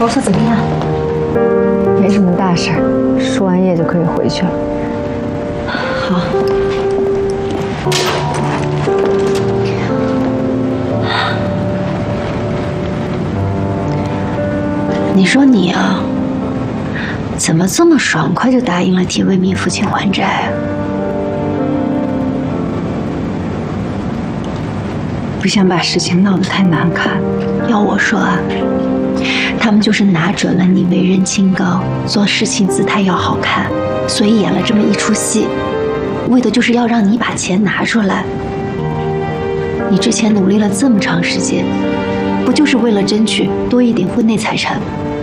伯父怎么样？ 没什么大事儿，输完液就可以回去了。 好。你说你啊，怎么这么爽快就答应了替魏明父亲还债啊？ 不想把事情闹得太难看。 要我说啊，他们就是拿准了你为人清高，做事情姿态要好看，所以演了这么一出戏，为的就是要让你把钱拿出来。你之前努力了这么长时间，不就是为了争取多一点婚内财产吗？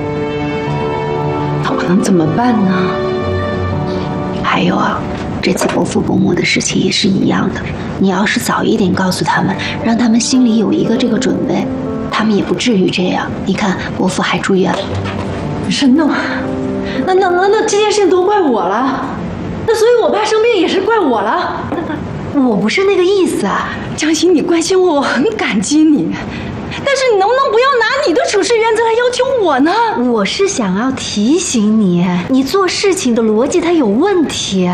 那我能怎么办呢？ 还有啊，这次伯父伯母的事情也是一样的。你要是早一点告诉他们，让他们心里有一个这个准备，他们也不至于这样。你看，伯父还住院了。 是那这件事情都怪我了，那所以我爸生病也是怪我了。 我不是那个意思啊， 江心，你关心我，我很感激你，但是你能不能不要拿你的处事原则来要求我呢？ 我是想要提醒你，你做事情的逻辑它有问题。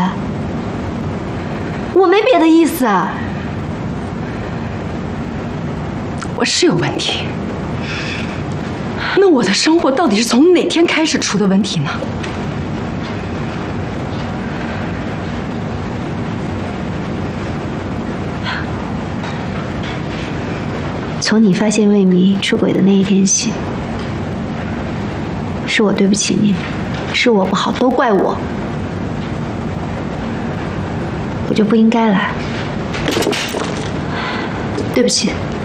我没别的意思。 我是有问题，那我的生活到底是从哪天开始出的问题呢？ 从你发现魏明出轨的那一天起，是我对不起你，是我不好，都怪我，我就不应该来，对不起。